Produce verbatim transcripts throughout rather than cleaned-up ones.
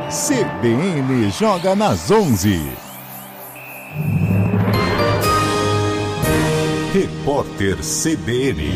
C B N joga nas onze. Repórter C B N.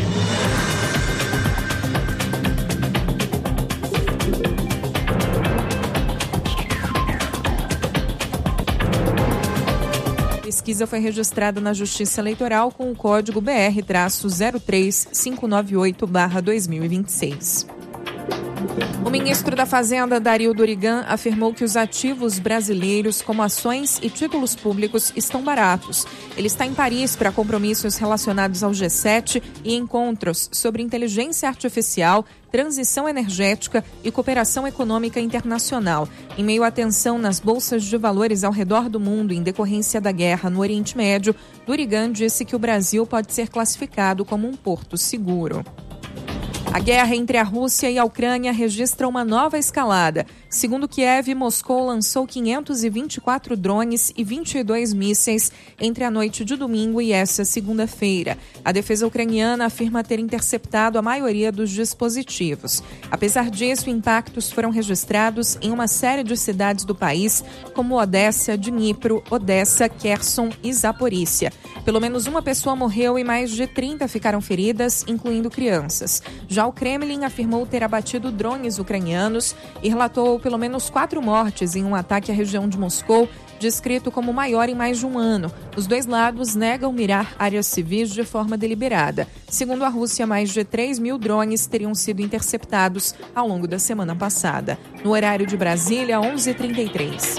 A pesquisa foi registrada na Justiça Eleitoral com o código B R zero três cinco nove oito barra dois mil e vinte e seis. O ministro da Fazenda, Dario Dorigan, afirmou que os ativos brasileiros, como ações e títulos públicos, estão baratos. Ele está em Paris para compromissos relacionados ao G sete e encontros sobre inteligência artificial, transição energética e cooperação econômica internacional. Em meio à tensão nas bolsas de valores ao redor do mundo em decorrência da guerra no Oriente Médio, Dorigan disse que o Brasil pode ser classificado como um porto seguro. A guerra entre a Rússia e a Ucrânia registra uma nova escalada. Segundo Kiev, Moscou lançou quinhentos e vinte e quatro drones e vinte e dois mísseis entre a noite de domingo e essa segunda-feira. A defesa ucraniana afirma ter interceptado a maioria dos dispositivos. Apesar disso, impactos foram registrados em uma série de cidades do país, como Odessa, Dnipro, Odessa, Kherson e Zaporícia. Pelo menos uma pessoa morreu e mais de trinta ficaram feridas, incluindo crianças. Já o Kremlin afirmou ter abatido drones ucranianos e relatou pelo menos quatro mortes em um ataque à região de Moscou, descrito como o maior em mais de um ano. Os dois lados negam mirar áreas civis de forma deliberada. Segundo a Rússia, mais de três mil drones teriam sido interceptados ao longo da semana passada. No horário de Brasília, onze e trinta e três.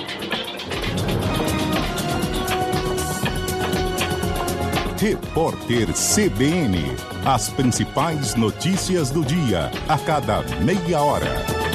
Repórter C B N. As principais notícias do dia, a cada meia hora.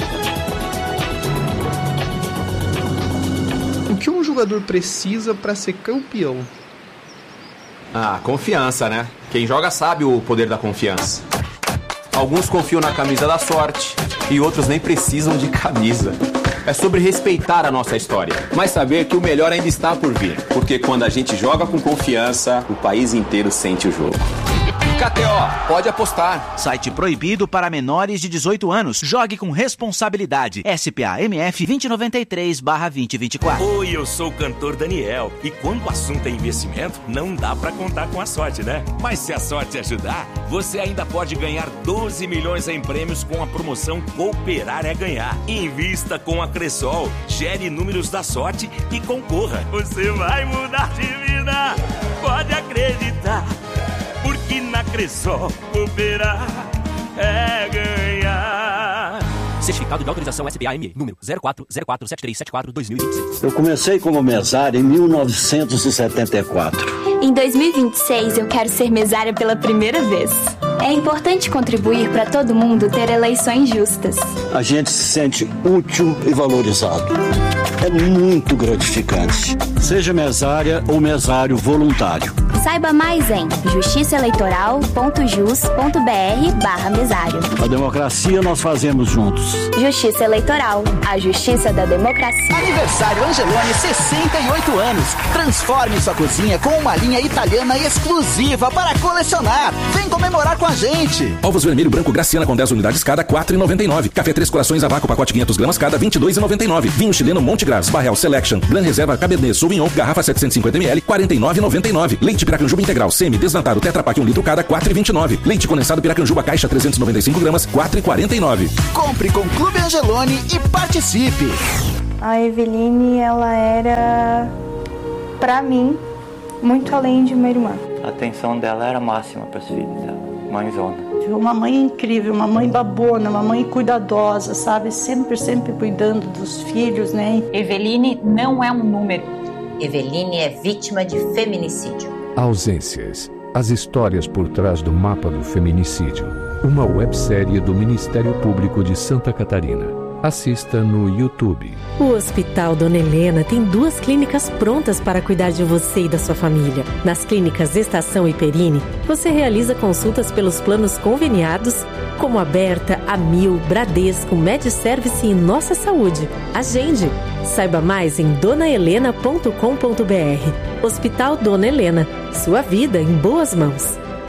O que um jogador precisa para ser campeão? Ah, confiança, né? Quem joga sabe o poder da confiança. Alguns confiam na camisa da sorte e outros nem precisam de camisa. É sobre respeitar a nossa história, mas saber que o melhor ainda está por vir. Porque quando a gente joga com confiança, o país inteiro sente o jogo. K T O, pode apostar. Site proibido para menores de dezoito anos. Jogue com responsabilidade. S P A M F dois zero nove três barra dois zero dois quatro. Oi, eu sou o cantor Daniel. E quando o assunto é investimento, não dá pra contar com a sorte, né? Mas se a sorte ajudar, você ainda pode ganhar doze milhões em prêmios com a promoção Cooperar é Ganhar. Invista com a Cressol, gere números da sorte e concorra. Você vai mudar de vida, pode acreditar. Porque na Cressol, cooperar é ganhar. Certificado de autorização S P A M E, número zero quatro zero quatro sete três sete quatro dois mil e vinte e seis. Eu comecei como mesário em mil novecentos e setenta e quatro. Em dois mil e vinte e seis, eu quero ser mesária pela primeira vez. É importante contribuir para todo mundo ter eleições justas. A gente se sente útil e valorizado. É muito gratificante. Seja mesária ou mesário voluntário. Saiba mais em justiçaeleitoral.jus.br barra mesário. A democracia nós fazemos juntos. Justiça Eleitoral, a justiça da democracia. Aniversário Angeloni, sessenta e oito anos. Transforme sua cozinha com uma linha italiana exclusiva para colecionar. Vem comemorar com a gente. Ovos vermelho branco Graciana com dez unidades cada, quatro reais e noventa e nove centavos. Café Três Corações a vácuo, pacote quinhentas gramas cada, vinte e dois reais e noventa e nove centavos. Vinho chileno Monte Gras, Barreal Selection, Gran Reserva Cabernet Sauvignon, garrafa setecentos e cinquenta mililitros, quarenta e nove reais e noventa e nove centavos. Leite Piracanjuba Integral Semi Desnatado Tetra Pak um litro cada, quatro reais e vinte e nove centavos. Leite condensado Piracanjuba Caixa trezentos e noventa e cinco gramas, quatro reais e quarenta e nove centavos. Compre com Clube Angeloni e participe. A Eveline, ela era, pra mim, muito além de uma irmã. A atenção dela era máxima para os filhos dela, mãezona. Uma mãe incrível, uma mãe babona, uma mãe cuidadosa, sabe? Sempre, sempre cuidando dos filhos, né? Eveline não é um número. Eveline é vítima de feminicídio. Ausências. As histórias por trás do mapa do feminicídio. Uma websérie do Ministério Público de Santa Catarina. Assista no YouTube. O Hospital Dona Helena tem duas clínicas prontas para cuidar de você e da sua família. Nas clínicas Estação e Perini, você realiza consultas pelos planos conveniados, como Aberta, Amil, Bradesco, MedService e Nossa Saúde. Agende! Saiba mais em dona helena ponto com ponto br. Hospital Dona Helena. Sua vida em boas mãos.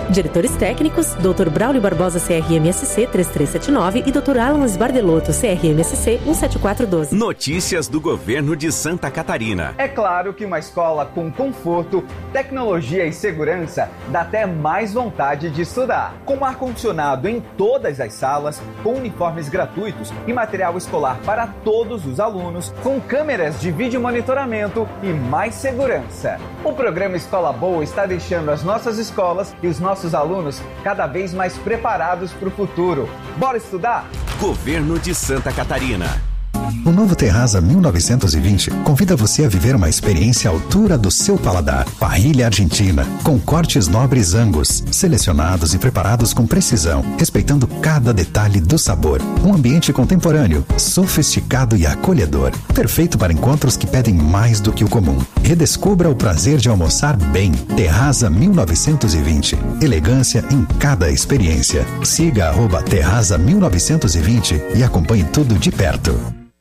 Diretores técnicos, doutor Braulio Barbosa, C R M S C três três sete nove e doutor Alan Sbardelotto, C R M S C um sete quatro um dois. Notícias do governo de Santa Catarina. É claro que uma escola com conforto, tecnologia e segurança dá até mais vontade de estudar. Com ar-condicionado em todas as salas, com uniformes gratuitos e material escolar para todos os alunos, com câmeras de vídeo monitoramento e mais segurança. O programa Escola Boa está deixando as nossas escolas e os nossos alunos cada vez mais preparados para o futuro. Bora estudar? Governo de Santa Catarina. O novo Terraza mil novecentos e vinte convida você a viver uma experiência à altura do seu paladar. Parrilha argentina, com cortes nobres Angus, selecionados e preparados com precisão, respeitando cada detalhe do sabor. Um ambiente contemporâneo, sofisticado e acolhedor. Perfeito para encontros que pedem mais do que o comum. Redescubra o prazer de almoçar bem. Terraza mil novecentos e vinte. Elegância em cada experiência. Siga arroba Terraza mil novecentos e vinte e acompanhe tudo de perto.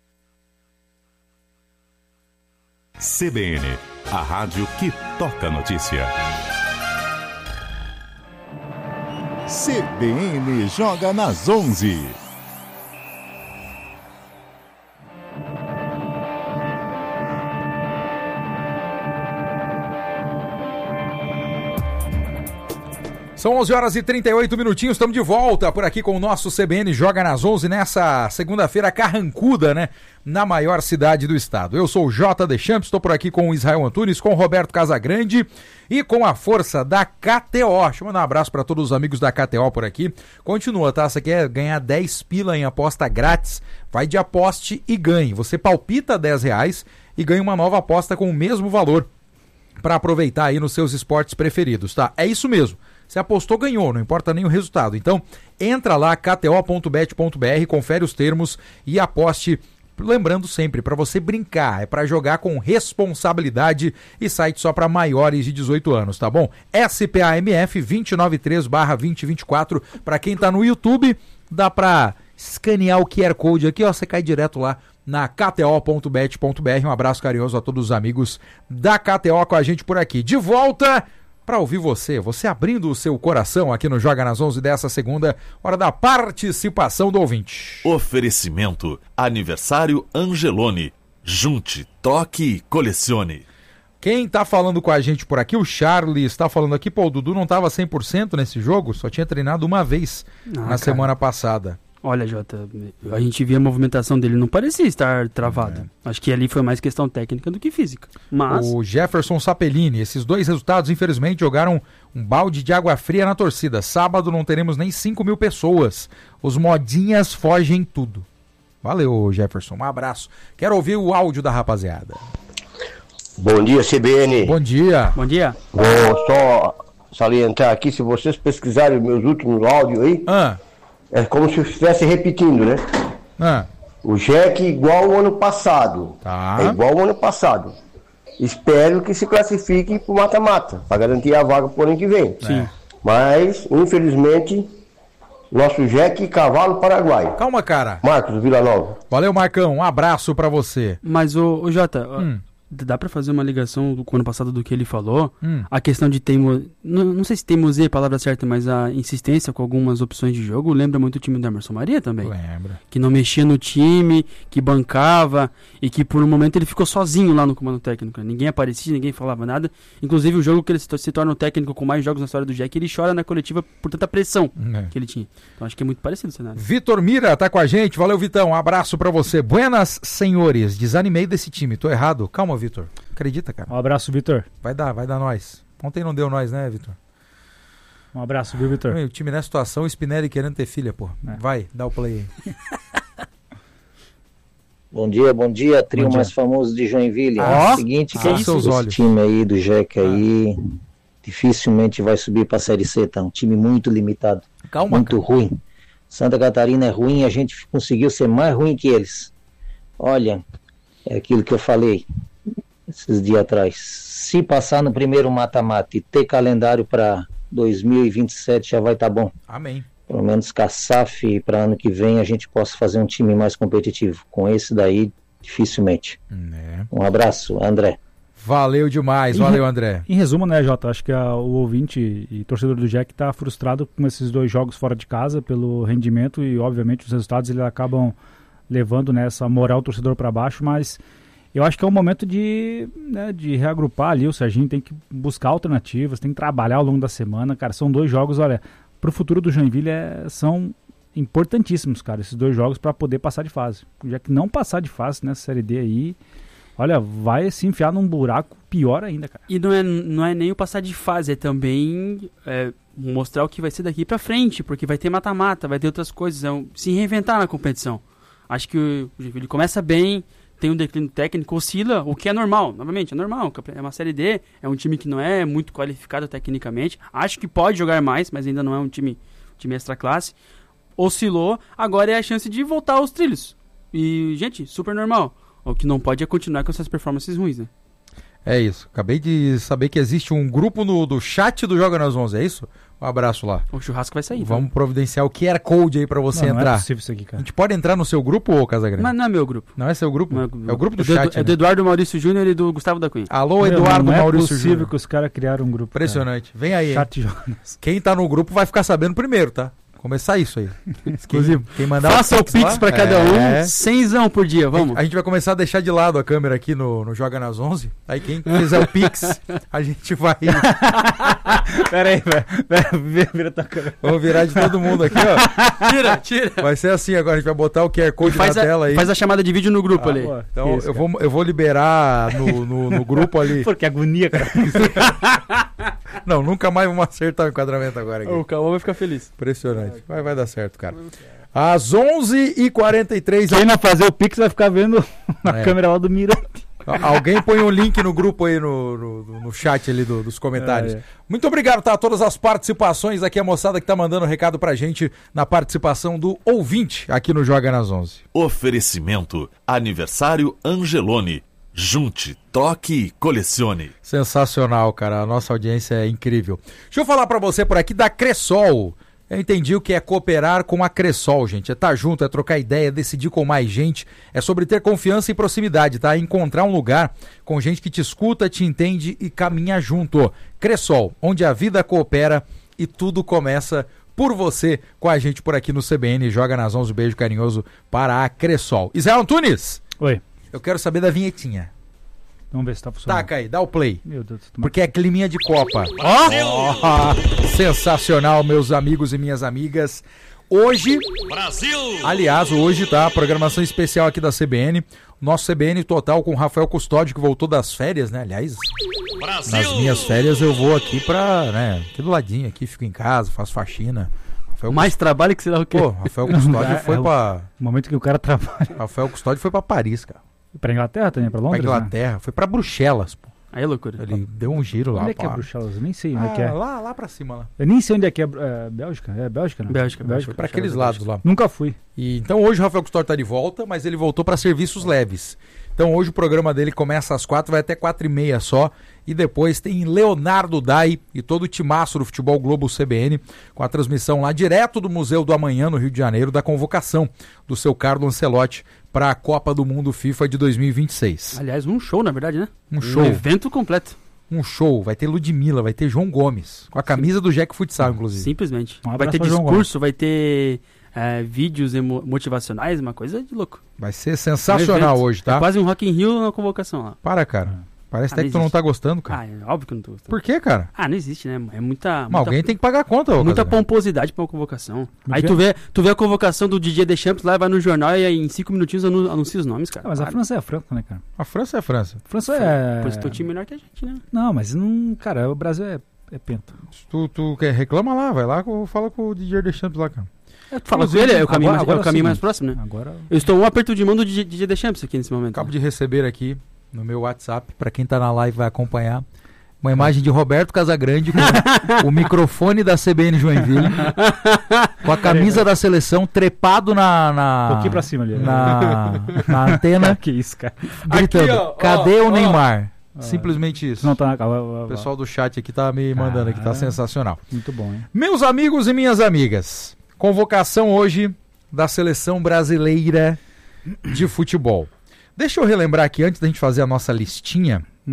C B N, a rádio que toca notícia. C B N joga nas onze. São onze horas e trinta e oito minutinhos, estamos de volta por aqui com o nosso C B N Joga nas onze nessa segunda-feira carrancuda, né? Na maior cidade do estado. Eu sou o J. Deschamps, estou por aqui com o Israel Antunes, com o Roberto Casagrande e com a força da K T O. Deixa eu mandar um abraço para todos os amigos da K T O por aqui. Continua, tá? Você quer ganhar dez pila em aposta grátis? Vai de aposte e ganhe. Você palpita dez reais e ganha uma nova aposta com o mesmo valor para aproveitar aí nos seus esportes preferidos, tá? É isso mesmo. Você apostou, ganhou, não importa nem o resultado. Então, entra lá, k t o ponto bet ponto b r, confere os termos e aposte. Lembrando sempre, para você brincar, é para jogar com responsabilidade e site só para maiores de dezoito anos, tá bom? S P A M F dois nove três barra dois mil e vinte e quatro. Para quem tá no YouTube, dá para escanear o Q R Code aqui, ó, você cai direto lá na k t o ponto bet ponto b r. Um abraço carinhoso a todos os amigos da K T O com a gente por aqui. De volta para ouvir você, você abrindo o seu coração aqui no Joga nas onze dessa segunda, hora da participação do ouvinte. Oferecimento, aniversário Angelone. Junte, toque e colecione. Quem tá falando com a gente por aqui, o Charles, está falando aqui, pô, o Dudu não tava cem por cento nesse jogo, só tinha treinado uma vez ah, na cara. semana passada. Olha, Jota, a gente via a movimentação dele, não parecia estar travado. É. Acho que ali foi mais questão técnica do que física. Mas... O Jefferson Sapellini, esses dois resultados, infelizmente, jogaram um balde de água fria na torcida. Sábado não teremos nem cinco mil pessoas. Os modinhas fogem tudo. Valeu, Jefferson, um abraço. Quero ouvir o áudio da rapaziada. Bom dia, C B N. Bom dia. Bom dia. Vou só salientar aqui, se vocês pesquisarem os meus últimos áudios aí... Ah. É como se eu estivesse repetindo, né? Ah. O Jack igual o ano passado. Tá. É igual o ano passado. Espero que se classifique pro mata-mata, para garantir a vaga pro ano que vem. Sim. Mas, infelizmente, nosso Jack cavalo paraguaio. Calma, cara. Marcos Vila Nova. Valeu, Marcão. Um abraço pra você. Mas, ô, ô Jota... Hum. Dá pra fazer uma ligação do ano passado do que ele falou? Hum. A questão de teimo... Não, não sei se teimosia é a palavra certa, mas a insistência com algumas opções de jogo lembra muito o time do Emerson Maria também. Lembra. Que não mexia no time, que bancava e que por um momento ele ficou sozinho lá no comando técnico. Ninguém aparecia, ninguém falava nada. Inclusive o jogo que ele se, se torna o técnico com mais jogos na história do Jack, ele chora na coletiva por tanta pressão é. que ele tinha. Então acho que é muito parecido o cenário. Vitor Mira tá com a gente. Valeu, Vitão. Um abraço pra você. Buenas, senhores. Desanimei desse time. Tô errado. Calma, Vitor. Acredita, cara. Um abraço, Vitor. Vai dar, vai dar nós. Ontem não deu nós, né, Vitor? Um abraço, viu, Vitor? O time nessa situação, o Spinelli querendo ter filha, pô. É. Vai, dá o play aí. Bom dia, bom dia, trio bom dia. mais famoso de Joinville. Ah, é o seguinte, ah, que esse olhos. time aí do Jack aí ah. dificilmente vai subir pra Série C, tá? Um time muito limitado. Calma, muito cara. ruim. Santa Catarina é ruim, a gente conseguiu ser mais ruim que eles. Olha, é aquilo que eu falei esses dias atrás. Se passar no primeiro mata-mata e ter calendário para dois mil e vinte e sete já vai estar tá bom. Amém. Pelo menos com a S A F para ano que vem a gente possa fazer um time mais competitivo. Com esse daí, dificilmente. É. Um abraço, André. Valeu demais, Em valeu re- André. Em resumo, né, Jota, acho que a- o ouvinte e torcedor do Jack tá frustrado com esses dois jogos fora de casa pelo rendimento e, obviamente, os resultados eles acabam levando, né, essa moral do torcedor para baixo, mas eu acho que é um momento de, né, de reagrupar ali. O Serginho tem que buscar alternativas, tem que trabalhar ao longo da semana, cara. São dois jogos, olha, pro futuro do Joinville é, são importantíssimos, cara, esses dois jogos para poder passar de fase. Já que não passar de fase nessa Série D aí, olha, vai se enfiar num buraco pior ainda, cara. E não é, não é nem o passar de fase, é também é, mostrar o que vai ser daqui pra frente, porque vai ter mata-mata, vai ter outras coisas, é um, se reinventar na competição. Acho que o Joinville começa bem, tem um declínio técnico, oscila, o que é normal, novamente, é normal, é uma Série D, é um time que não é muito qualificado tecnicamente, acho que pode jogar mais, mas ainda não é um time, time extra classe, oscilou, agora é a chance de voltar aos trilhos, e gente, super normal. O que não pode é continuar com essas performances ruins, né? É isso. Acabei de saber que existe um grupo no, do chat do Joga nas onze, é isso? Um abraço lá. O churrasco vai sair. Vamos tá? providenciar o Q R Code aí pra você não, entrar. Não é possível isso aqui, cara. A gente pode entrar no seu grupo, ô Casagrande? Mas não é meu grupo. Não é seu grupo? Não é, é o grupo do é chat, do, É né? do Eduardo Maurício Júnior e do Gustavo da Cunha. Alô, Eduardo não Maurício Júnior. É possível Júnior. que os caras criaram um grupo. Impressionante. Cara. Vem aí. Chat Jonas. Quem tá no grupo vai ficar sabendo primeiro, tá? Começar isso aí. Quem, quem mandar Faça o Pix lá, pra cada um, é... cenzão por dia, vamos. A gente vai começar a deixar de lado a câmera aqui no, no Joga nas onze. Aí quem fizer o Pix, a gente vai... Pera aí, velho. Vira tua câmera. Vamos virar de todo mundo aqui, ó. Tira, tira. Vai ser assim agora, a gente vai botar o Q R Code na a, tela aí. Faz a chamada de vídeo no grupo ah, ali. Pô, então isso, eu, vou, eu vou liberar no, no, no grupo ali. Pô, que agonia, cara. Não, nunca mais vamos acertar o enquadramento agora aqui. O Cauã vai ficar feliz. Impressionante. Vai, vai dar certo, cara. Às onze e quarenta e três... Quem não fazer o Pix vai ficar vendo a É. câmera lá do Mirante. Alguém põe um link no grupo aí no, no, no chat ali do, dos comentários. É, é. Muito obrigado, tá? Todas as participações aqui, a moçada que tá mandando recado pra gente na participação do ouvinte aqui no Joga nas onze. Oferecimento Aniversário Angelone. Junte, toque e colecione. Sensacional, cara. A nossa audiência é incrível. Deixa eu falar pra você por aqui da Cressol. Eu entendi o que é cooperar com a Cressol, gente. É estar junto, é trocar ideia, é decidir com mais gente. É sobre ter confiança e proximidade, tá? É encontrar um lugar com gente que te escuta, te entende e caminha junto. Cressol, onde a vida coopera e tudo começa por você, com a gente por aqui no C B N. Joga nas onze, um beijo carinhoso para a Cressol. Israel Antunes. Oi. Eu quero saber da vinhetinha. Vamos ver se tá funcionando. Taca aí, dá o play. Meu Deus. Tô... Porque é climinha de Copa. Ó! Oh! Sensacional, meus amigos e minhas amigas. Hoje, Brasil! Aliás, hoje tá a programação especial aqui da C B N. Nosso C B N total com o Rafael Custódio, que voltou das férias, né? Aliás, Brasil! Nas minhas férias eu vou aqui pra, né? Aqui do ladinho, aqui, fico em casa, faço faxina. Rafael Mais Cust... trabalho que você dá o quê? Pô, Rafael Custódio foi é pra... O momento que o cara trabalha. Rafael Custódio foi pra Paris, cara. Pra Inglaterra também, pra Londres? Pra Inglaterra, né? Foi pra Bruxelas, pô. Aí é loucura. Ele deu um giro lá. Onde é que é Bruxelas? Eu nem sei onde ah, é que é. Lá, lá pra cima, lá. Eu nem sei onde é que é, é Bélgica. É Bélgica, não? Bélgica, Bélgica. Foi pra aqueles lados lá. Nunca fui. E, então hoje o Rafael Custódio tá de volta, mas ele voltou pra serviços leves. Então hoje o programa dele começa às quatro, vai até quatro e meia só. E depois tem Leonardo Dai e todo o timaço do Futebol Globo C B N, com a transmissão lá direto do Museu do Amanhã, no Rio de Janeiro, da convocação do seu Carlo Ancelotti para a Copa do Mundo FIFA de dois mil e vinte e seis. Aliás, um show, na verdade, né? Um show. Um evento completo. Um show. Vai ter Ludmilla, vai ter João Gomes, com a camisa do Jack Futsal, inclusive. Simplesmente. Um vai ter discurso, vai ter é, vídeos emo- motivacionais, uma coisa de louco. Vai ser sensacional um hoje, tá? É quase um Rock in Rio na convocação lá. Para, cara. Parece ah, até que tu não tá gostando, cara. Ah, é óbvio que eu não tô gostando. Por quê, cara? Ah, não existe, né? É muita... Mas muita alguém tem que pagar a conta, ô, muita Casagrande. pomposidade pra uma convocação. Aí tu vê, tu vê a convocação do Didier Deschamps lá, vai no jornal e aí em cinco minutinhos anu- anuncia os nomes, cara. Ah, mas a França é a França, né, cara? A França é a França. A França é... Pois teu time é menor que a gente, né? Não, mas não... Cara, o Brasil é, é penta. Tu, tu quer, reclama lá, vai lá, fala com o Didier Deschamps lá, cara. É, tu fala com ele, é o caminho, agora, mais, agora é o caminho sim, mais próximo, né? Agora... Eu estou um aperto de mão do Didier Didier Deschamps aqui nesse momento. Acabo né? de receber aqui no meu WhatsApp, pra quem tá na live vai acompanhar, uma imagem de Roberto Casagrande com o microfone da C B N Joinville, com a camisa da seleção trepado na... na um pouquinho pra cima ali. Na, na antena. Que isso, cara. Gritando, Aqui, ó, cadê ó, o ó. Neymar? Ah, Simplesmente isso. Não tá, o pessoal do chat aqui tá me mandando aqui, tá sensacional. Muito bom, hein? Meus amigos e minhas amigas, convocação hoje da seleção brasileira de futebol. Deixa eu relembrar aqui, antes da gente fazer a nossa listinha, hum.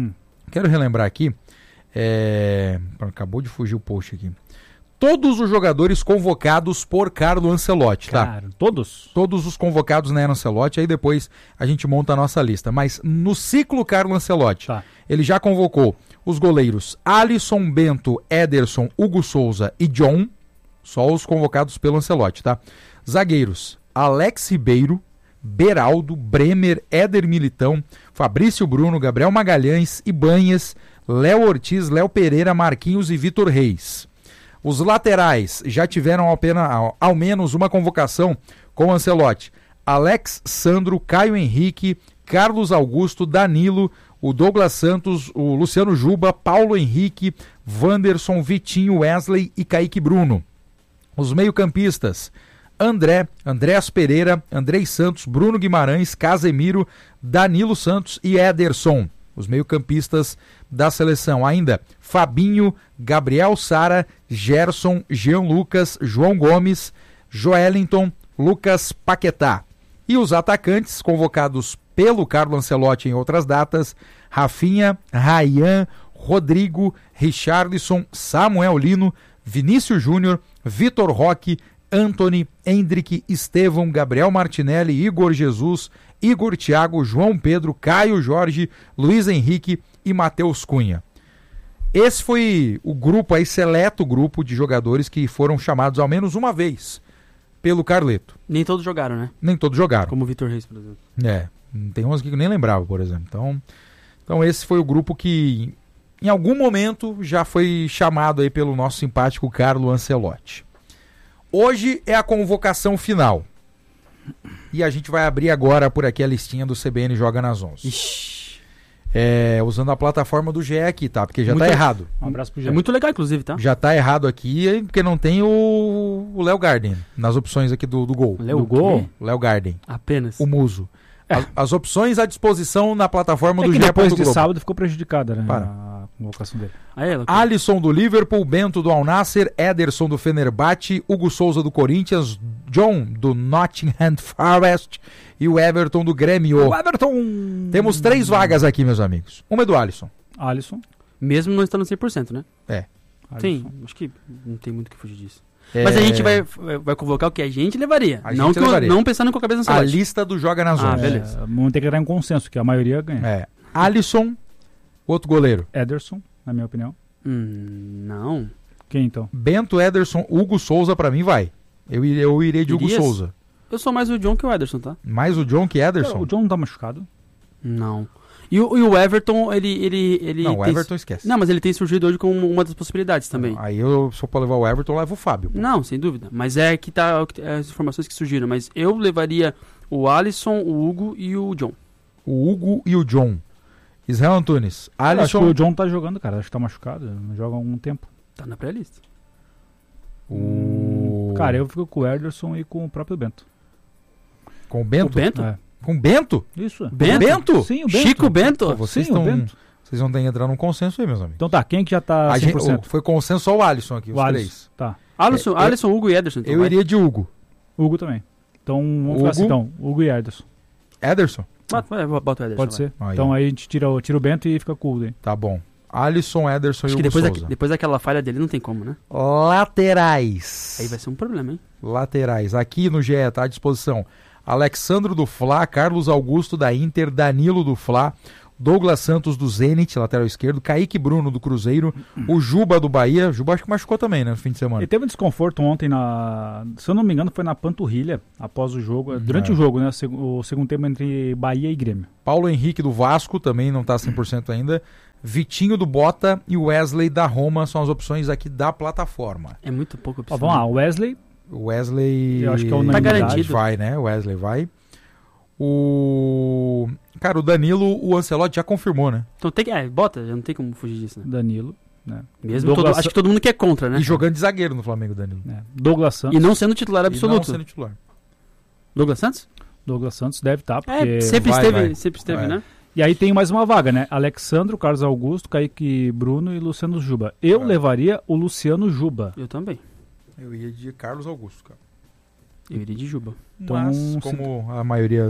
Quero relembrar aqui, é... acabou de fugir o post aqui. Todos os jogadores convocados por Carlo Ancelotti, tá? Cara, todos? Todos os convocados na era Ancelotti, aí depois a gente monta a nossa lista. Mas no ciclo Carlo Ancelotti, tá. Ele já convocou os goleiros Alisson, Bento, Ederson, Hugo Souza e John, só os convocados pelo Ancelotti, tá? Zagueiros, Alex Ribeiro, Beraldo, Bremer, Éder Militão, Fabrício Bruno, Gabriel Magalhães, Ibanhas, Léo Ortiz, Léo Pereira, Marquinhos e Vitor Reis. Os laterais já tiveram apenas, ao, ao menos uma convocação com o Ancelotti. Alex Sandro, Caio Henrique, Carlos Augusto, Danilo, o Douglas Santos, o Luciano Juba, Paulo Henrique, Wanderson, Vitinho, Wesley e Kaique Bruno. Os meio-campistas, André, Andrés Pereira, Andrei Santos, Bruno Guimarães, Casemiro, Danilo Santos e Ederson. Os meio-campistas da seleção ainda, Fabinho, Gabriel Sara, Gerson, Jean Lucas, João Gomes, Joelinton, Lucas Paquetá. E os atacantes convocados pelo Carlo Ancelotti em outras datas, Rafinha, Rayhan, Rodrigo, Richarlison, Samuel Lino, Vinícius Júnior, Vitor Roque, Antony, Hendrick, Estevão, Gabriel Martinelli, Igor Jesus, Igor Thiago, João Pedro, Caio Jorge, Luiz Henrique e Matheus Cunha. Esse foi o grupo, aí, seleto grupo de jogadores que foram chamados ao menos uma vez pelo Carleto. Nem todos jogaram, né? Nem todos jogaram. Como o Vitor Reis, por exemplo. É, tem uns aqui que eu nem lembrava, por exemplo. Então, então esse foi o grupo que em algum momento já foi chamado aí pelo nosso simpático Carlo Ancelotti. Hoje é a convocação final. E a gente vai abrir agora por aqui a listinha do C B N Joga nas onze. Ixi. É, usando a plataforma do G E aqui, tá? Porque já muito tá errado. Um abraço pro G E. É muito legal, inclusive, tá? Já tá errado aqui, porque não tem o Léo Garden nas opções aqui do, do gol. Léo do gol? Léo Garden. Apenas. O Muso. É. As, as opções à disposição na plataforma é do que G E. depois de Globo. sábado ficou prejudicada, né? Para. A convocação dele. Aí, Alisson do Liverpool, Bento do Al Nassr, Ederson do Fenerbahçe, Hugo Souza do Corinthians, John do Nottingham Forest e o Everton do Grêmio. O Everton! Temos três vagas aqui, meus amigos. Uma é do Alisson. Alisson. Mesmo não estando cem por cento, né? É. Sim, acho que não tem muito o que fugir disso. É... Mas a gente vai, vai convocar o que a gente levaria. A não, gente que levaria. Eu, não pensando com a cabeça no A celular. lista do Joga nas Ah, onze. beleza. É, vamos ter que entrar em consenso, que a maioria ganha. É. Alisson, outro goleiro. Ederson, na minha opinião. Hum, não. Quem então? Bento, Ederson, Hugo Souza pra mim vai. Eu, ir- eu irei de Hugo Irias? Souza. Eu sou mais o John que o Ederson, tá? Mais o John que Ederson? O John não tá machucado? Não. E o, e o Everton, ele... ele, ele Não, o tem- Everton esquece. Não, mas ele tem surgido hoje como uma das possibilidades também. Aí eu, se for pra levar o Everton, eu levo o Fábio. Não, sem dúvida. Mas é que tá as informações que surgiram. Mas eu levaria o Alisson, o Hugo e o John. O Hugo e o John. Israel Antunes. Eu acho que Alisson. o John tá jogando, cara. Acho que tá machucado. Não joga há algum tempo. Tá na pré-lista. O... Cara, eu fico com o Ederson e com o próprio Bento. Com o Bento? O Bento? É. Com o Bento? Isso. Bento? Bento? Sim, o Bento. Chico Bento? Pô, vocês Sim, o estão. Bento. Vocês vão ter que entrar num consenso aí, meus amigos. Então tá, quem que já tá A cem gente, por cento? o- foi consenso só o Alisson aqui, os O três. Alisson, tá. Alisson, É, eu- Alisson, Hugo e Ederson. Então Eu vai. iria de Hugo. Hugo também. Então vamos Hugo. ficar assim, então. Hugo e Ederson. Ederson? Bota, vai, bota o Ederson. Pode vai. ser. Aí, Então ó. aí a gente tira, o- tira o Bento e fica com o Hugo aí. Tá bom. Alisson, Ederson Acho e que Hugo depois, Souza. da, depois daquela falha dele não tem como, né? Laterais. Aí vai ser um problema, hein? Laterais. Aqui no G E tá à disposição Alexandro do Fla, Carlos Augusto da Inter, Danilo do Fla, Douglas Santos do Zenit, lateral esquerdo, Kaique Bruno do Cruzeiro, o Juba do Bahia. Juba acho que machucou também, né, no fim de semana. Ele teve um desconforto ontem na... Se eu não me engano, foi na panturrilha, após o jogo. Durante É. o jogo, né? seg- O segundo tempo entre Bahia e Grêmio. Paulo Henrique do Vasco também não tá cem por cento ainda. Vitinho do Bota e Wesley da Roma são as opções aqui da plataforma. É muito pouco Ó, opção. vamos lá, o Wesley. O Wesley Eu acho que é Tá unanimidade. garantido. vai, né? O Wesley vai. O cara, o Danilo, o Ancelotti já confirmou, né? Então tem que... É, bota, já não tem como fugir disso, né? Danilo. Né? Mesmo todo, Douglas- acho que todo mundo que é contra, né? E jogando de zagueiro no Flamengo, Danilo. É, Douglas Santos. E não sendo titular E não absoluto. sendo titular. Douglas Santos? Douglas Santos deve estar, porque... É, sempre vai, esteve, vai. sempre esteve, Vai. né? E aí tem mais uma vaga, né? Alexandro, Carlos Augusto, Kaique Bruno e Luciano Juba. Eu É. levaria o Luciano Juba. Eu também. Eu ia de Carlos Augusto, cara. Eu iria de Juba. Então, Mas, se- como a maioria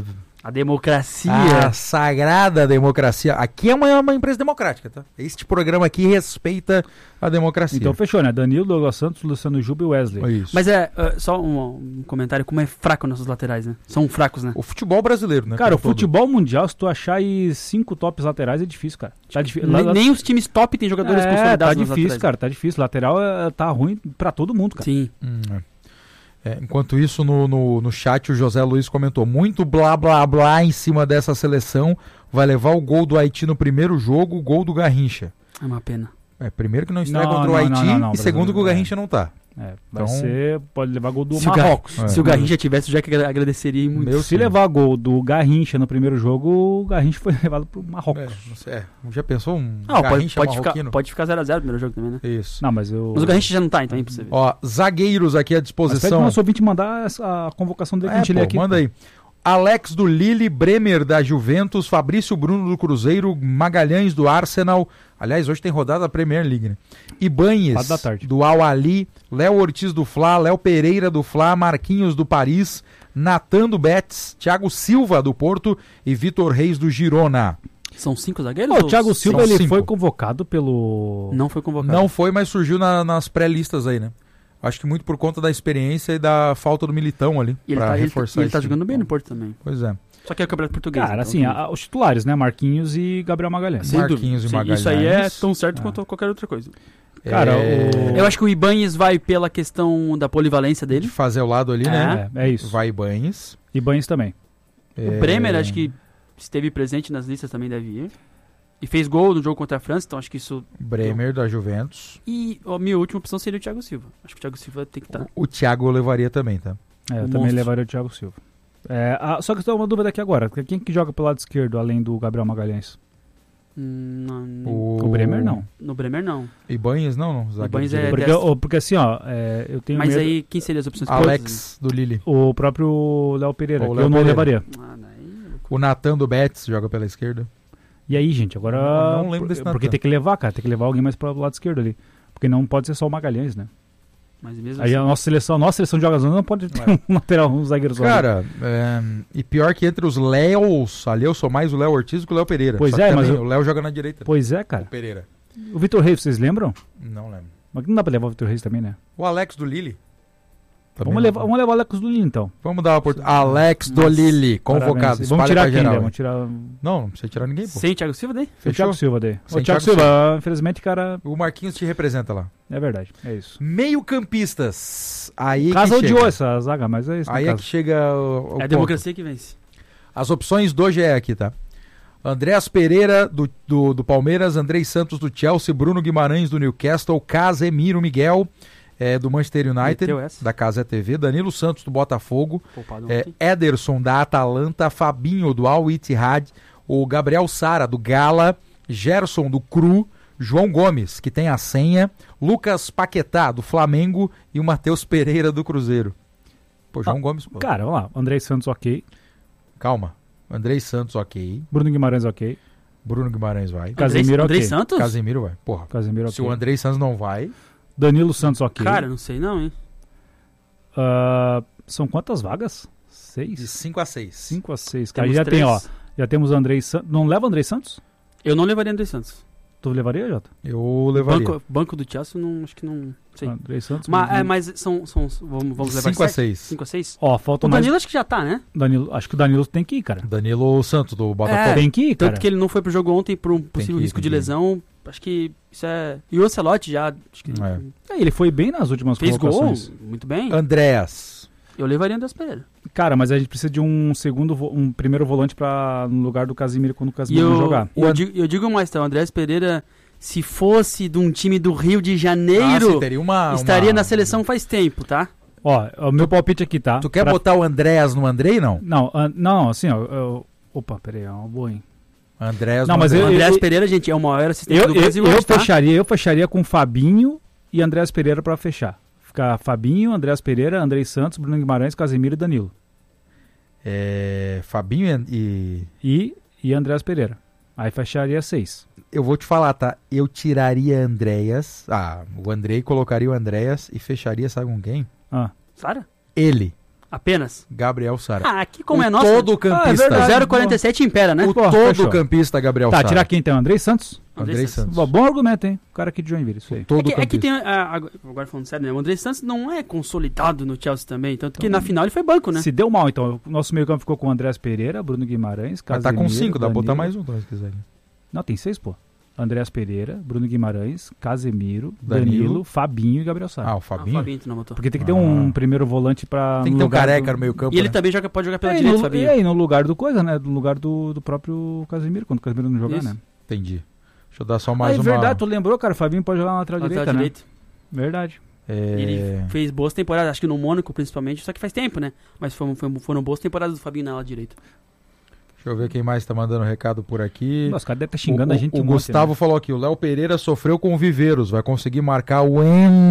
A democracia. A sagrada democracia. Aqui é uma, uma empresa democrática, tá? Este programa aqui respeita a democracia. Então fechou, né? Danilo, Douglas Santos, Luciano Juba e Wesley. É isso. Mas é, uh, só um, um comentário, como é fraco nossos laterais, né? São fracos, né? O futebol brasileiro, né? Cara, o todo. futebol mundial, se tu achar aí cinco tops laterais, é difícil, cara. Tá difí- Nem, lá, nem os times top tem jogadores é, consolidados tá nos difícil, laterais. cara, tá difícil. Lateral é, tá ruim pra todo mundo, cara. Sim. Hum, é. É, enquanto isso, no, no, no chat, o José Luiz comentou: muito blá blá blá em cima dessa seleção. Vai levar o gol do Haiti no primeiro jogo, o gol do Garrincha. É uma pena. É, primeiro que não estreia Não, contra não, o Haiti, não, não, não, e segundo que o Garrincha não tá. É, vai Então, ser, pode levar gol do Se o, Marrocos. Gar... É. Se o Garrincha tivesse, eu já que agradeceria muito. Meu Se levar gol do Garrincha no primeiro jogo, o Garrincha foi levado pro Marrocos. É, não sei, é, já pensou um Não, pode, Garrincha pode, ficar, marroquino? pode ficar zero a zero no primeiro jogo também, né? Isso. Não, mas eu... Mas o Garrincha já não tá, então é impossível. Ó, zagueiros aqui à Mas pede disposição. pro nosso ouvinte mandar essa, a convocação dele que É, a gente lê pô, aqui. manda aí. Alex do Lille, Bremer da Juventus, Fabrício Bruno do Cruzeiro, Magalhães do Arsenal. Aliás, hoje tem rodada da Premier League, né? Ibanhes Quatro da tarde. do Al-Ali, Léo Ortiz do Fla, Léo Pereira do Fla, Marquinhos do Paris, Natan do Betis, Thiago Silva do Porto e Vitor Reis do Girona. São cinco zagueiros? Pô, o ou Thiago seis? Silva, São ele cinco. foi convocado pelo... Não foi convocado. Não foi, mas surgiu na- nas pré-listas aí, né? Acho que muito por conta da experiência e da falta do Militão ali, E ele pra tá, ele, reforçar ele esse tá time. jogando bem no Porto também. Pois é. Só que é o Campeonato Português. Cara, então, assim, também. a- os titulares, né? Marquinhos e Gabriel Magalhães. Sem Marquinhos dúvida. e Sim, Magalhães. Isso aí é tão certo Ah. quanto qualquer outra coisa. Cara, É, o... Eu acho que o Ibanhes vai pela questão da polivalência de dele. fazer o lado ali, né? É, é isso. Vai Ibanhes. E Banhos também. É, O Bremer, acho que esteve presente nas listas, também deve ir. E fez gol no jogo contra a França, então acho que isso... Bremer da Juventus. E a minha última opção seria o Thiago Silva. Acho que o Thiago Silva tem que estar... O Thiago eu levaria também, tá? É, eu Um também monstro. levaria o Thiago Silva. É, ah, só que eu tenho uma dúvida aqui agora. Quem que joga pelo lado esquerdo, além do Gabriel Magalhães? Hum, não, O, O Bremer, não. No Bremer, não. Ibanhes, não, não. zagueiro Ibanhes é direito. Porque, destro. ó, porque assim, ó, é, eu tenho Mas medo... aí, quem seria as opções? Alex do Lille. O próprio Léo Pereira, O que Léo eu não Pereira. levaria. Ah, daí... O Natan do Betis joga pela esquerda. E aí, gente, agora... Não, não lembro desse Porque Natan. tem que levar, cara. Tem que levar alguém mais pro lado esquerdo ali. Porque não pode ser só o Magalhães, né? Mas mesmo Aí assim... a nossa seleção, a nossa seleção de jogadores não pode ter um lateral, um zagueiro só. Cara, é, e pior que entre os Léos, ali eu sou mais o Léo Ortiz do que o Léo Pereira. Pois Só que é, mas também eu- o Léo joga na direita. Pois é, O cara. Pereira. O Vitor Reis, vocês lembram? Não lembro. Mas não dá pra levar o Vitor Reis também, né? O Alex do Lille. Também Vamos não. levar, vamos levar o Alex do Lille, então. Vamos dar uma oportunidade. Alex do Nossa, Lille, convocado. Parabéns. Vamos espalha tirar pra quem, geral, né? hein? Vamos tirar Não, não precisa tirar ninguém, pô. Sem o Thiago Silva daí? o Fechou? Thiago Silva daí. Sem O Thiago Thiago Silva, infelizmente, cara, O Marquinhos te representa lá. é verdade, é isso. Meio-campistas. Aí Casa que odiou chega. essa zaga, mas é isso. Aí no é que caso. chega o, o É ponto. a democracia que vence. As opções do G E aqui, tá? Andréas Pereira, do, do, do Palmeiras, Andrei Santos, do Chelsea, Bruno Guimarães, do Newcastle, Casemiro Miguel, é, do Manchester United, Meteu essa. da Casa T V, Danilo Santos, do Botafogo, Poupado é, ontem. Ederson, da Atalanta, Fabinho, do Al Ittihad, o Gabriel Sara, do Gala, Gerson, do Cru, João Gomes, que tem a senha, Lucas Paquetá, do Flamengo e o Matheus Pereira, do Cruzeiro. Pô, João Ah, Gomes, pô. Cara, vamos lá. Andrei Santos, ok. Calma. Andrei Santos, ok. Bruno Guimarães, ok. Bruno Guimarães vai. Casemiro, Andrei ok. Santos? Casemiro vai. Porra. Casemiro, Se ok. o Andrei Santos não vai, Danilo Santos, ok. Cara, não sei não, hein? Ah, são quantas vagas? de Seis? cinco a seis. Cinco a seis. Cara, Temos já tem, ó. três. Já temos Andrei Santos. Não leva Andrei Santos? Eu não levaria André Santos. Tu levaria, Jota? Eu levaria. Banco, banco do Chelsea, não, acho que não sei. Andrei Santos. Mas, é, Bruno- mas são, são, vamos, vamos levar cinco a sete? seis. cinco a seis? Ó, falta O mais... Danilo acho que já tá, né? Danilo, acho que o Danilo tem que ir, cara. Danilo Santos, do Botafogo. É, Tem que ir, cara. Tanto que ele não foi pro jogo ontem por um possível que ir, risco tem de que ir. lesão. Acho que isso é... E o Ancelotti já... Acho que É. É, ele foi bem nas últimas fez gol, colocações. muito bem. Andréas. Eu levaria Andrés Pereira. Cara, mas a gente precisa de um segundo, vo- um primeiro volante para no lugar do Casimiro quando o E Casimiro eu, não jogar. eu, digo, eu digo mais, tá? O Andrés Pereira, se fosse de um time do Rio de Janeiro, Ah, sim, teria uma- estaria uma- na seleção faz tempo, tá? Ó, o meu palpite aqui, tá? Tu quer Pra- botar o Andréas no Andrei, não? Não, an- não, assim, ó. eu- Opa, peraí, é uma boa, hein? Andréas Não, no mas O Andrei. eu- Andrés Pereira, gente, é o maior assistente Eu, do eu, Brasil eu hoje, tá? fecharia, eu fecharia com Fabinho e Andrés Pereira pra fechar. Ficar Fabinho, Andrés Pereira, Andrei Santos, Bruno Guimarães, Casemiro e Danilo. É, Fabinho e... E, e Andrés Pereira. Aí fecharia seis. Eu vou te falar, tá? Eu tiraria Andréas. Ah, o Andrei colocaria o Andréas e fecharia, sabe com quem? Ah, Sara? Ele. Apenas? Gabriel Sara. Ah, aqui como o é nosso... todo campista. Ah, é zero vírgula quarenta e sete impera, né? O Pô, todo fechou. campista Gabriel Tá, Sara. tirar quem então? Andrei Santos? Andrei, Andrei Santos. Santos. Bom argumento, hein? O cara aqui de Joinville, isso aí. Todo é que, é que campista. tem... ah, agora, agora falando sério, né? O André Santos não é consolidado no Chelsea também. Tanto que na final ele foi banco, né? Se deu mal, então. O nosso meio campo ficou com o Andrés Pereira, Bruno Guimarães, Mas tá com Casemiro, cinco, dá pra botar Danilo. mais um também se quiser. Não, tem seis, pô. Andrés Pereira, Bruno Guimarães, Casemiro, Danilo, Danilo, Fabinho e Gabriel Sara. Ah, o Fabinho? Ah, o Fabinho tu não botou. Porque tem que ter Ah. um primeiro volante pra... Tem que no ter um lugar careca do... no meio campo, E ele né? também joga, pode jogar pela É, direita, no, Fabinho. e aí, no lugar do coisa, né? No lugar do, do próprio Casemiro, quando o Casemiro não jogar, Isso. né? Entendi. Deixa eu dar só mais ah, é uma... verdade, tu lembrou, cara? O Fabinho pode jogar na lateral Lateral direita, direito. né? Verdade. É... Ele fez boas temporadas, acho que no Mônaco principalmente, só que faz tempo, né? Mas foram, foram, foram boas temporadas do Fabinho na ala direita. Deixa eu ver quem mais tá mandando recado por aqui. Nossa, o cara deve estar xingando o, a gente O, um o monte, Gustavo né? falou aqui, o Léo Pereira sofreu com o Viveiros, vai conseguir marcar o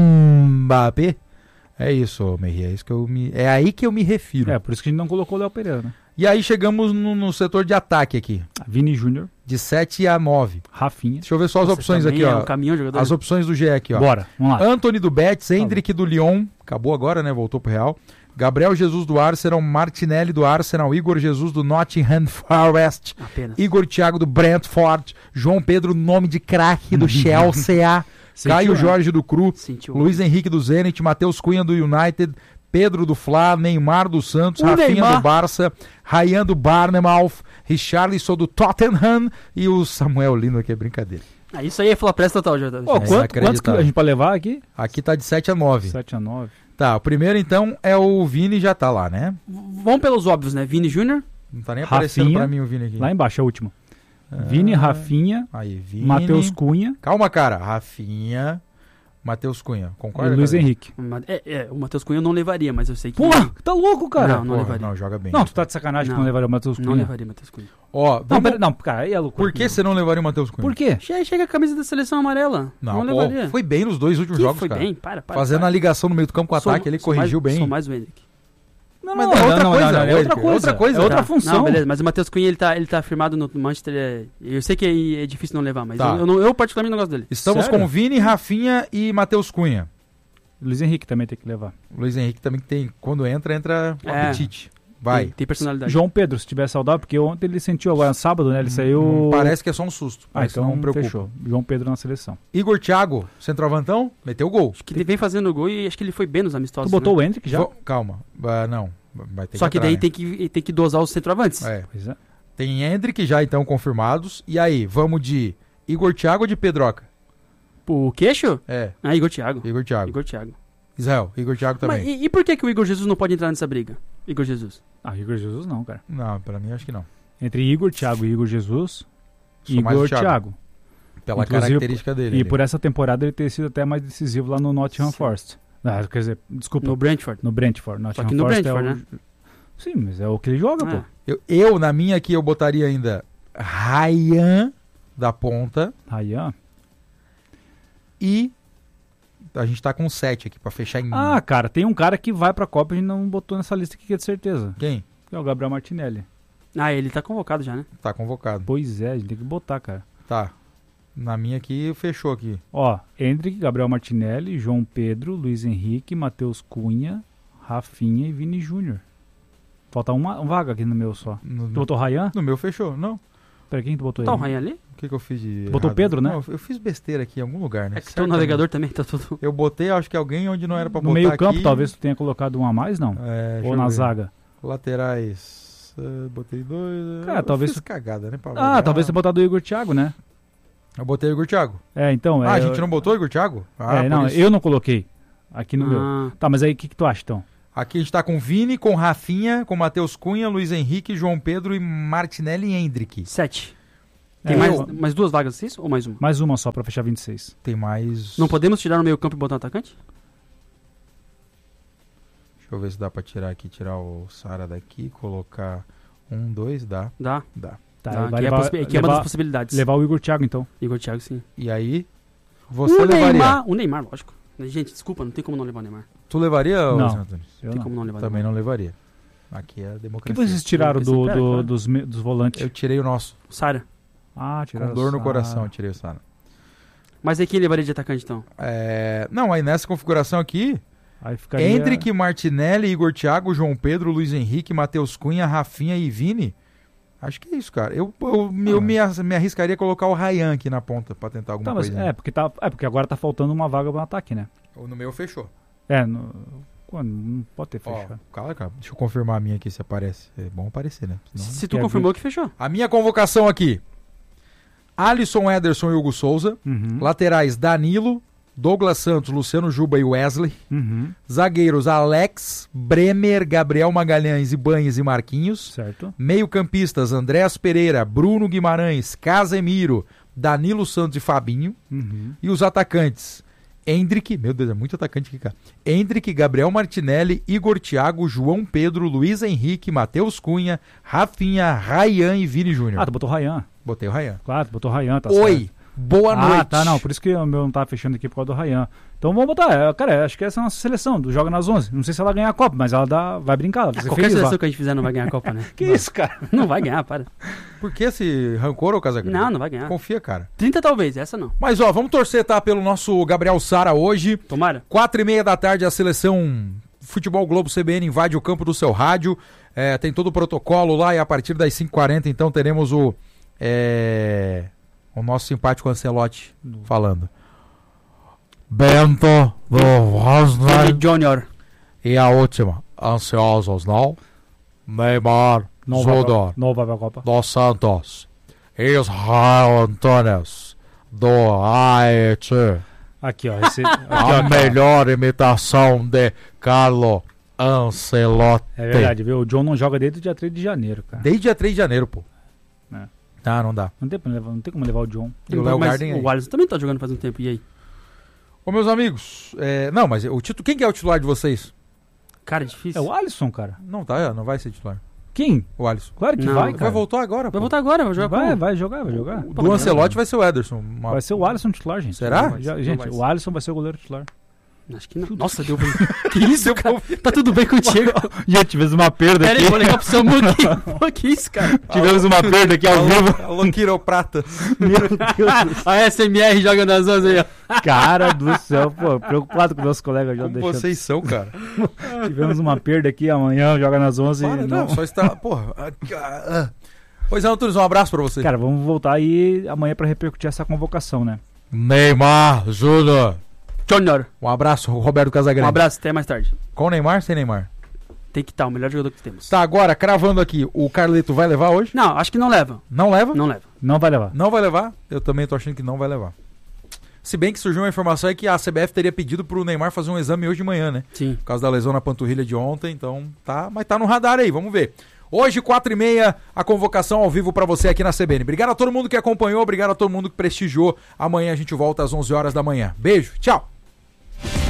Mbappé? É isso, Merri, é isso que eu me... É aí que eu me refiro. É, por isso que a gente não colocou o Léo Pereira, né? E aí chegamos no, no setor de ataque aqui. Vini Júnior. De sete a nove. Rafinha. Deixa eu ver só as Você opções também aqui, é ó. um caminhão jogador. As opções do G E aqui, ó. Bora, vamos lá. Antony do Betis, Hendrick do Lyon, acabou agora, né? Voltou pro Real. Gabriel Jesus do Arsenal, Martinelli do Arsenal, Igor Jesus do Nottingham Forest, Apenas. Igor Thiago do Brentford, João Pedro, nome de craque do Chelsea, Caio né? Jorge do Cru, Sentiu. Luiz Henrique do Zenit, Matheus Cunha do United, Pedro do Fla, Neymar do Santos, O Rafinha Neymar. do Barça, Ryan do Barnemouth, Richarlison do Tottenham e o Samuel Lino aqui, é brincadeira. Ah, isso aí é falar presta total, Jota. Pô, É quanto, quantos que inacreditável. a gente pode levar aqui? Aqui tá de sete a nove. sete a nove. Tá, o primeiro então é o Vini, já tá lá, né? Vamos pelos óbvios, né? Vini Júnior. Não tá nem aparecendo Rafinha, pra mim o Vini aqui. Lá embaixo, é o último. Vini, Rafinha, Aí, Vini. Matheus Cunha Calma, cara. Rafinha, Matheus Cunha. e Concorda? Luiz cara? Henrique. É, é, o Matheus Cunha eu não levaria, mas eu sei que... Porra, tá louco, cara? Não, não Porra, levaria. não, joga bem. Não, tu tá de sacanagem Não. que não levaria o Matheus Cunha. Não levaria Matheus Cunha. Ó, Não, vamos... pera, não, cara, aí é loucura. Por que você não levaria o Matheus Cunha? Por quê? Chega, chega a camisa da seleção amarela. Não, Não, ó, levaria. foi bem nos dois últimos Que jogos, foi cara. bem, para, para. Fazendo para. a ligação no meio do campo com o Sou- ataque, ele sou mais- corrigiu bem. Sou mais o Hendrick. Não, Mas não, é outra não, coisa, não, não, é outra Hendrick, coisa. outra coisa. É outra Tá. função. Não, beleza, mas o Matheus Cunha, ele tá, ele tá firmado no Manchester. é- Eu sei que é, é difícil não levar, mas Tá. eu, eu, não- eu particularmente não gosto dele. Estamos Sério? com Vini, Rafinha e Matheus Cunha. Luiz Henrique também tem que levar. O Luiz Henrique também tem, quando entra, entra o É. apetite. Vai. Tem, tem personalidade. João Pedro, se tiver saudável, porque ontem ele sentiu agora, sábado, né? Ele saiu... Hum, Parece que é só um susto. Ah, Mas então não preocupa. fechou. João Pedro na seleção. Igor Thiago, centroavantão, meteu gol. Acho que ele vem fazendo gol e acho que ele foi bem nos amistosos. Tu botou né? o Hendrick já? Vo- Calma, ah, não. Vai ter Só que entrar, daí né? tem, que, tem que dosar os centroavantes. É. Pois é. Tem Hendrick já então confirmados. E aí, vamos de Igor Thiago ou de Pedroca? O queixo? É, Ah, Igor Thiago. Igor Thiago. Igor Thiago. Israel, Igor Thiago também. Mas e, e por que, que o Igor Jesus não pode entrar nessa briga? Igor Jesus. Ah, Igor Jesus não, cara. Não, pra mim acho que não. Entre Igor, Thiago e Igor Jesus, Sou mais Igor o Thiago. Thiago. Pela Inclusive, característica dele. E ali. por essa temporada ele ter sido até mais decisivo lá no Nottingham Sim. Forest. Ah, quer dizer, desculpa, No no, Brentford. Brentford. Só Nottingham que no Forest Brentford, é o... né? Sim, mas é o que ele joga, É. pô. Eu, eu, na minha aqui, eu botaria ainda Ryan da ponta Ryan. e a gente tá com sete aqui pra fechar em... Ah, cara, tem um cara que vai pra Copa e a gente não botou nessa lista aqui, que é de certeza. Quem? Que é o Gabriel Martinelli. Ah, ele tá convocado já, né? Tá convocado. Pois é, a gente tem que botar, cara. Tá. Na minha aqui, fechou aqui. Ó, Hendrick, Gabriel Martinelli, João Pedro, Luiz Henrique, Matheus Cunha, Rafinha e Vini Júnior. Falta uma, uma vaga aqui no meu só. No, Tu botou Ryan? no meu fechou, não. Peraí, quem tu botou Tá o aí? Ryan ali? O que, que eu fiz de Botou errado? Pedro, né? Não, eu fiz besteira aqui em algum lugar, né? É que teu Certamente. navegador também tá tudo... Eu botei, acho que alguém onde não era pra No botar meio campo, aqui. talvez tu tenha colocado um a mais, não? É, deixa Ou eu na ver. zaga? Laterais. eh, botei dois. Cara, eu talvez fiz tu- cagada, né? pra Ah, variar. talvez você tenha botado o Igor Thiago, né? Eu botei o Igor Thiago. É, então... Ah, é, a gente não botou o Igor Thiago? Ah, é, por não, isso. eu não coloquei aqui no Ah. meu. Tá, mas aí o que, que tu acha, então? Aqui a gente tá com Vini, com Rafinha, com Matheus Cunha, Luiz Henrique, João Pedro e Martinelli e Hendrick. Sete. Tem É, mais, eu- mais duas vagas, isso? Ou mais uma? Mais uma só pra fechar vinte e seis. Tem mais... Não podemos tirar no meio campo e botar um atacante? Deixa eu ver se dá pra tirar aqui, tirar o Sara daqui, colocar um, dois, dá. Dá. Dá. Tá, Dá, vai que é, levar, possi- que é uma levar- das possibilidades. levar o Igor Thiago, então. Igor Thiago, sim. E aí, você o levaria? Neymar, o Neymar, lógico. Gente, desculpa, não tem como não levar o Neymar. Tu levaria, Não. ô, Zé Antunes? Eu tem não. como não levar o Também Neymar. não levaria. Aqui é a O que democracia. vocês tiraram do, Pera, do- cara. dos, me- dos volantes? Eu tirei o nosso. O Sara. Ah, tiraram Com dor no o coração, eu Sara. tirei o Sara. Mas aí quem levaria de atacante, então? É... Não, aí nessa configuração aqui, Aí ficaria... Hendrick, Martinelli, Igor Thiago, João Pedro, Luiz Henrique, Matheus Cunha, Rafinha e Vini. Acho que é isso, cara. Eu, eu, ah, eu me, me arriscaria a colocar o Ryan aqui na ponta pra tentar alguma tá, mas coisa. É porque, tá, é, porque agora tá faltando uma vaga no ataque, né? No meu fechou. É, no, não pode ter fechado. Ó, calma, cara. Deixa eu confirmar a minha aqui se aparece. É bom aparecer, né? Senão... Se tu confirmou que fechou. A minha convocação aqui. Alisson, Ederson e Hugo Souza. Uhum. Laterais Danilo, Douglas Santos, Luciano Juba e Wesley. Uhum. Zagueiros Alex, Bremer, Gabriel Magalhães, Ibanhes e Marquinhos. Certo. Meio-campistas Andréas Pereira, Bruno Guimarães, Casemiro, Danilo Santos e Fabinho. Uhum. E os atacantes Hendrick, meu Deus, é muito atacante aqui, cara. Hendrick, Gabriel Martinelli, Igor Thiago, João Pedro, Luiz Henrique, Matheus Cunha, Rafinha, Ryan e Vini Júnior. Ah, tu botou o Ryan. Botei o Ryan. Claro, tu botou o Ryan, tá Oi, certo. boa ah, noite. Ah, tá, não, por isso que o meu não tá fechando aqui por causa do Ryan. Então vamos botar, cara, acho que essa é a nossa seleção do Joga nas onze. Não sei se ela ganha a Copa, mas ela dá, vai brincar. Ela vai ser Qualquer feliz, seleção lá. que a gente fizer não vai ganhar a Copa, né? Que vai. isso, cara? Não vai ganhar, para. Por que esse rancor, ô Casagrande? Não, não vai ganhar. Confia, cara. trinta talvez, essa não. Mas ó, vamos torcer, tá, pelo nosso Gabriel Sara hoje. Tomara. Quatro e meia da tarde a seleção Futebol Globo C B N invade o campo do seu rádio. É, tem todo o protocolo lá e a partir das cinco e quarenta então teremos o... É... o nosso simpático Ancelotti falando. Bento do Rosner Júnior. E a última, ansiosos não? Neymar, não Júnior, não vai pra Copa. dos Santos, Israel Antunes, do Haiti. Aqui, ó. Esse, aqui, a ó, melhor imitação de Carlo Ancelotti. É verdade, viu? O John não joga desde o dia três de janeiro, cara. Desde dia três de janeiro, pô. É. Ah, não dá. Não tem, levar, não tem como levar o John. E o Léo Garden aí. O Alisson também tá jogando faz um tempo, e aí? Ô, meus amigos, é, não, mas o título, quem que é o titular de vocês? Cara, é difícil. É o Alisson, cara. Não tá, não vai ser titular. Quem? O Alisson. Claro que não, vai, cara. Vai voltar agora, Vai pô. voltar agora, vai jogar Vai, como? vai jogar, vai jogar. O do Ancelotti vai ser o Ederson. Uma... Vai ser o Alisson titular, gente. Será? Já, Não gente, vai o Alisson vai ser o goleiro titular. Acho que não. Nossa, deu bem. Que isso, cara? Tá tudo bem contigo? Já tivemos uma perda Pera aqui. aí, vou ligar pro seu mundo aqui. Pô, que isso, cara? Tivemos uma perda aqui ao vivo. Alô, Quiroprata. Meu Deus. A S M R joga nas mãos aí, ó. Cara do céu, pô, preocupado com meus colegas. Já Como deixando. vocês são, cara. Tivemos uma perda aqui, amanhã joga nas onze. Para, e não, não, só está... Porra. Pois é, Antunes, um abraço pra você. Cara, vamos voltar aí amanhã pra repercutir essa convocação, né? Neymar Júnior. Júnior. Um abraço, Roberto Casagrande. Um abraço, até mais tarde. Com Neymar, sem Neymar? Tem que estar, o melhor jogador que temos. Tá, agora, cravando aqui, o Carleto vai levar hoje? Não, acho que não leva. Não leva? Não leva. Não vai levar. Não vai levar? Eu também tô achando que não vai levar. Se bem que surgiu uma informação aí que a C B F teria pedido pro Neymar fazer um exame hoje de manhã, né? Sim. Por causa da lesão na panturrilha de ontem, então tá, mas tá no radar aí, vamos ver. Hoje, quatro e meia, a convocação ao vivo pra você aqui na C B N. Obrigado a todo mundo que acompanhou, obrigado a todo mundo que prestigiou. Amanhã a gente volta às onze horas da manhã. Beijo, tchau!